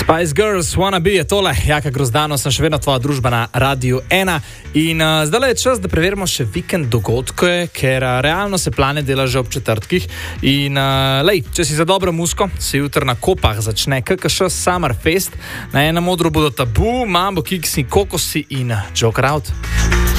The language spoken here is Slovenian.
Spice Girls, Wanna Be je tole, Jaka Grozdano, sem še vedno tvoja družba na Radiu 1 in zdaj je čas, da preverimo še vikend dogodke, ker realno se plane dela že ob četrtkih in če si za dobro musko, se jutri na Kopah začne KKŠ Summer Fest, na enem odru bodo Tabu, Mambo Kiksi, Kokosi in Joker Out.